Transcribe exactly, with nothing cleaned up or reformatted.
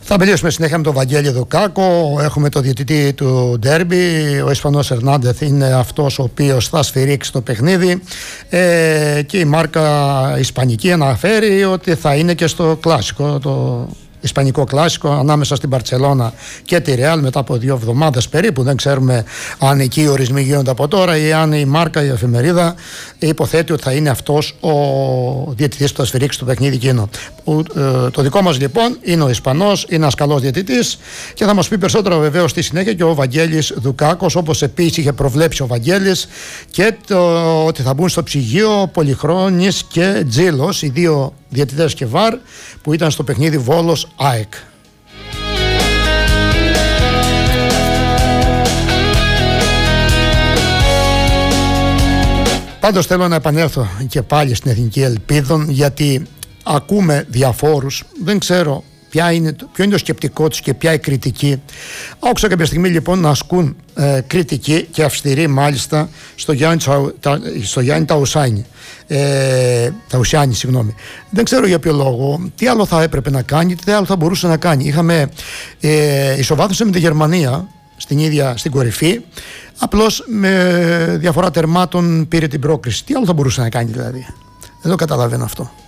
Θα μιλήσουμε συνέχεια με τον Βαγγέλη Δουκάκο. Έχουμε το διαιτητή του ντέρμπι. Ο Ισπανός Ερνάντεθ είναι αυτός ο οποίος θα σφυρίξει το παιχνίδι. Ε, και η μάρκα ισπανική αναφέρει ότι θα είναι και στο κλάσικο, το ισπανικό κλάσικο ανάμεσα στην Μπαρτσελώνα και τη Ρεάλ μετά από δύο εβδομάδες περίπου. Δεν ξέρουμε αν εκεί οι ορισμοί γίνονται από τώρα ή αν η μάρκα, η εφημερίδα υποθέτει ότι θα είναι αυτός ο διαιτητής που θα σφυρίξει το παιχνίδι εκείνο. Το δικό μας λοιπόν είναι ο Ισπανός, είναι ένας καλός διαιτητής και θα μας πει περισσότερο βεβαίως στη συνέχεια και ο Βαγγέλης Δουκάκος, όπως επίσης είχε προβλέψει ο Βαγγέλης, και το ότι θα μπουν στο ψυγείο Πολυχρόνης και Τζίλος, οι δύο διαιτητές και βαρ που ήταν στο παιχνίδι Βόλος ΑΕΚ. Πάντως θέλω να επανέλθω και πάλι στην Εθνική Ελπίδων, γιατί ακούμε διαφόρους, δεν ξέρω ποια είναι, ποιο είναι το σκεπτικό τους και ποια η κριτική. Άκουσα κάποια στιγμή λοιπόν να ασκούν ε, κριτική και αυστηρή μάλιστα στο Γιάννη, τα, στο Γιάννη Ταουσάνη. Ε, Ταουσιάννη, συγγνώμη. Δεν ξέρω για ποιο λόγο, τι άλλο θα έπρεπε να κάνει, τι άλλο θα μπορούσε να κάνει. Είχαμε ε, ισοβάθμιση με τη Γερμανία στην ίδια, στην κορυφή, απλώς με διαφορά τερμάτων πήρε την πρόκριση. Τι άλλο θα μπορούσε να κάνει δηλαδή? Δεν το καταλαβαίνω αυτό.